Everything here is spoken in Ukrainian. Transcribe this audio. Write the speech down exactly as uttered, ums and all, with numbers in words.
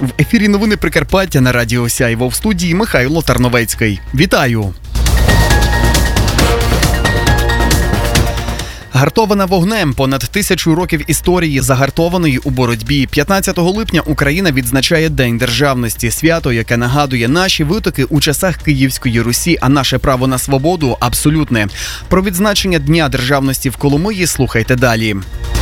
В ефірі новини Прикарпаття на Радіо Сяйво, в студії Михайло Тарновецький. Вітаю! Гартована вогнем. Понад тисячу років історії, загартованої у боротьбі. п'ятнадцятого липня Україна відзначає День державності. Свято, яке нагадує наші витоки у часах Київської Русі, а наше право на свободу – абсолютне. Про відзначення Дня державності в Коломиї слухайте далі.